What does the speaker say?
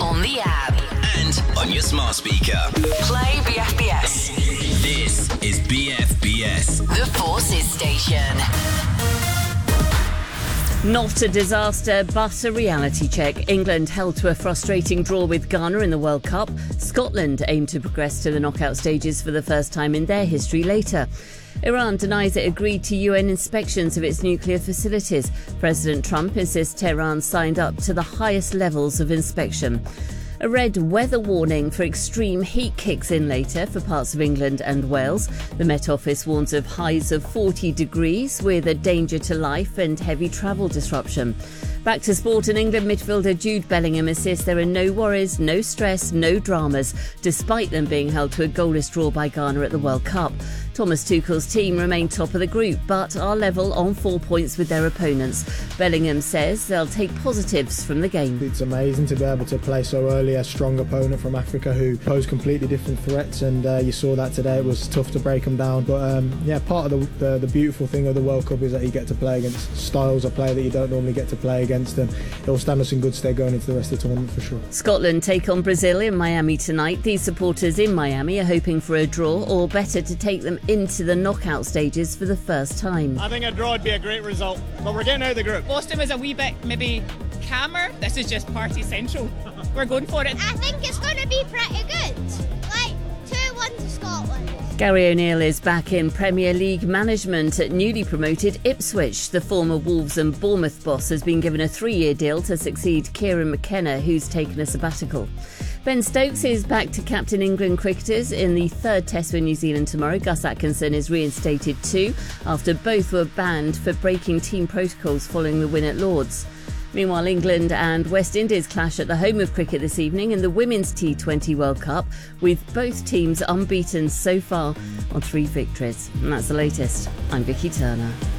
on the app. And on your smart speaker. Play BFBS. This is BFBS. The Forces Station. Not a disaster, but a reality check. England held to a frustrating draw with Ghana in the World Cup. Scotland aim to progress to the knockout stages for the first time in their history later. Iran denies it agreed to UN inspections of its nuclear facilities. President Trump insists Tehran signed up to the highest levels of inspection. A red weather warning for extreme heat kicks in later for parts of England and Wales. The Met Office warns of highs of 40 degrees with a danger to life and heavy travel disruption. Back to sport, and England midfielder Jude Bellingham insists there are no worries, no stress, no dramas, despite them being held to a goalless draw by Ghana at the World Cup. Thomas Tuchel's team remain top of the group, but are level on 4 points with their opponents. Bellingham says they'll take positives from the game. It's amazing to be able to play so early a strong opponent from Africa who pose completely different threats, and you saw that today. It was tough to break them down, but part of the beautiful thing of the World Cup is that you get to play against styles of play that you don't normally get to play against, and it will stand us in good stead going into the rest of the tournament for sure. Scotland take on Brazil in Miami tonight. These supporters in Miami are hoping for a draw, or better to take them into the knockout stages for the first time. I think a draw would be a great result, but we're getting out of the group. Boston was a wee bit maybe calmer. This is just party central. We're going for it. I think it's going to be pretty good. Like 2-1 to Scotland. Gary O'Neill is back in Premier League management at newly promoted Ipswich. The former Wolves and Bournemouth boss has been given a 3-year deal to succeed Kieran McKenna, who's taken a sabbatical. Ben Stokes is back to captain England cricketers in the third test for New Zealand tomorrow. Gus Atkinson is reinstated too, after both were banned for breaking team protocols following the win at Lord's. Meanwhile, England and West Indies clash at the home of cricket this evening in the Women's T20 World Cup, with both teams unbeaten so far on 3 victories. And that's the latest. I'm Vicky Turner.